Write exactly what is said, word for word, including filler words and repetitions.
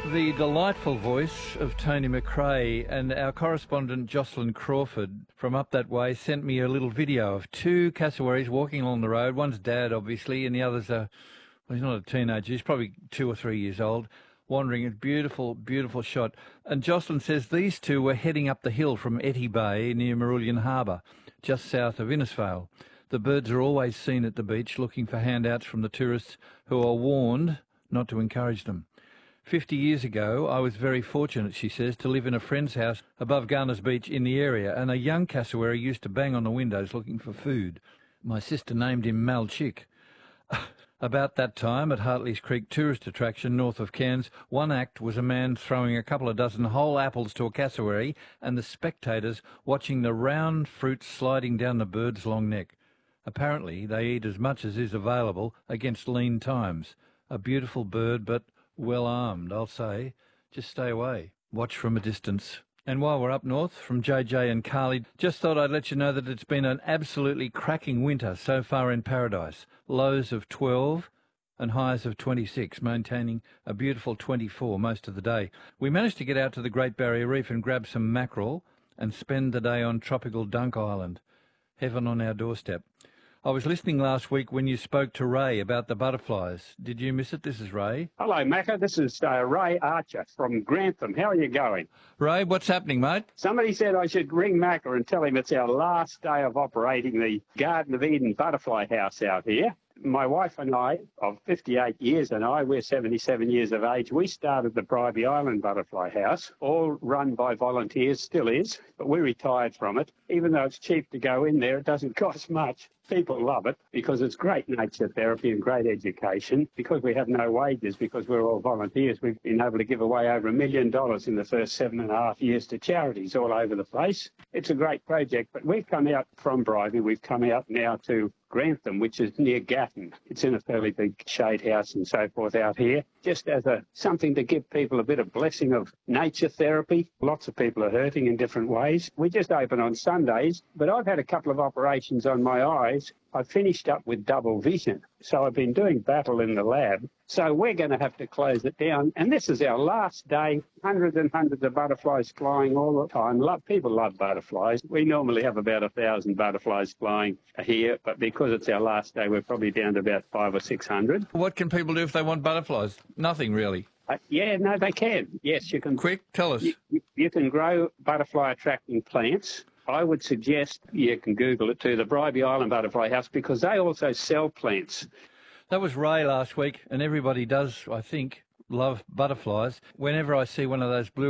The delightful voice of Tony McRae, and our correspondent Jocelyn Crawford from up that way sent me a little video of two cassowaries walking along the road. One's dad, obviously, and the other's a, well, he's not a teenager, he's probably two or three years old, wandering. A beautiful, beautiful shot. And Jocelyn says these two were heading up the hill from Etty Bay near Marulian Harbour, just south of Innisfail. The birds are always seen at the beach looking for handouts from the tourists who are warned not to encourage them. Fifty years ago, I was very fortunate, she says, to live in a friend's house above Garners Beach in the area, and a young cassowary used to bang on the windows looking for food. My sister named him Mal Chick. About that time, at Hartley's Creek tourist attraction north of Cairns, one act was a man throwing a couple of dozen whole apples to a cassowary and the spectators watching the round fruit sliding down the bird's long neck. Apparently, they eat as much as is available against lean times. A beautiful bird, but well armed, I'll say. Just stay away. Watch from a distance. And while we're up north, from J J and Carly, just thought I'd let you know that it's been an absolutely cracking winter so far in Paradise. Lows of twelve and highs of twenty-six, maintaining a beautiful twenty-four most of the day. We managed to get out to the Great Barrier Reef and grab some mackerel and spend the day on tropical Dunk Island. Heaven on our doorstep. I was listening last week when you spoke to Ray about the butterflies. Did you miss it? This is Ray. Hello, Macca. This is uh, Ray Archer from Grantham. How are you going? Ray, what's happening, mate? Somebody said I should ring Macca and tell him it's our last day of operating the Garden of Eden butterfly house out here. My wife and I, of fifty-eight years and I, we're seventy-seven years of age, we started the Bribie Island Butterfly House, all run by volunteers, still is, but we retired from it. Even though it's cheap to go in there, it doesn't cost much. People love it because it's great nature therapy and great education. Because we have no wages, because we're all volunteers, we've been able to give away over a million dollars in the first seven and a half years to charities all over the place. It's a great project, but we've come out from Bribie, we've come out now to Grantham, which is near Gatton. It's in a fairly big shade house and so forth out here, just as a something to give people a bit of blessing of nature therapy. Lots of people are hurting in different ways. We just open on Sundays, but I've had a couple of operations on my eyes. I finished up with double vision, so I've been doing battle in the lab. So we're going to have to close it down. And this is our last day. Hundreds and hundreds of butterflies flying all the time. Love, people love butterflies. We normally have about a thousand butterflies flying here, but because it's our last day, we're probably down to about five or six hundred. What can people do if they want butterflies? Nothing, really. Uh, yeah, no, they can. Yes, you can. Quick, tell us. You, you can grow butterfly-attracting plants. I would suggest you can Google it too, the Bribie Island Butterfly House, because they also sell plants. That was Ray last week, and everybody does, I think, love butterflies. Whenever I see one of those blue